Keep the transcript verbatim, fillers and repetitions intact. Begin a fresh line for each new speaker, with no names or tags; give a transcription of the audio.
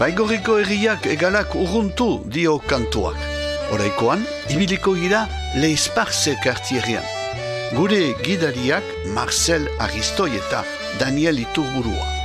Baigorriko herriak egalak urruntu dio kantuak. Oraikoan, ibiliko gira Leisparze kartierrean. Gure gidariak Marcel Aristoi eta Daniel Iturburua.